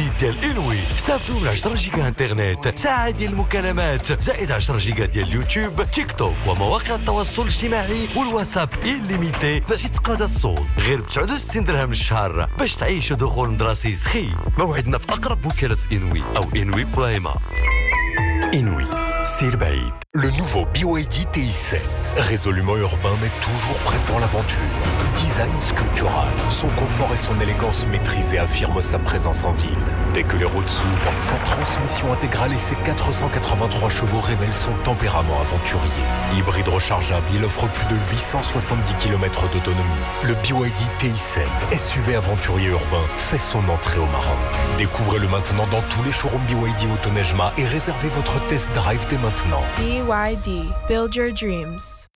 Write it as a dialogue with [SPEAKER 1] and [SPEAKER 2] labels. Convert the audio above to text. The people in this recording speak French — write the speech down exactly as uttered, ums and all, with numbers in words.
[SPEAKER 1] الجديد ديال انوي استافدوا من عشرة جيجا انترنت، ساعة ديال المكالمات، زائد عشرة جيجا ديال اليوتيوب، تيك توك ومواقع التواصل الاجتماعي والواتساب إليميتي في تقاضى الصوت غير ب تسعة وستين درهم للشهر باش تعيشوا دخول دراسي سخي. موعدنا في أقرب وكالة انوي أو انوي برايما.
[SPEAKER 2] Inouï, Sir Baïd. Le nouveau B Y D T I sept, résolument urbain mais toujours prêt pour l'aventure. Design sculptural, son confort et son élégance maîtrisée affirment sa présence en ville. Dès que les routes s'ouvrent, sa transmission intégrale et ses quatre cent quatre-vingt-trois chevaux révèlent son tempérament aventurier. Hybride rechargeable, il offre plus de huit cent soixante-dix kilomètres d'autonomie. Le B Y D T I sept, S U V aventurier urbain, fait son entrée au Maroc. Découvrez-le maintenant dans tous les showrooms B Y D Autonejma et réservez votre test drive dès maintenant.
[SPEAKER 3] B Y D. Build your dreams.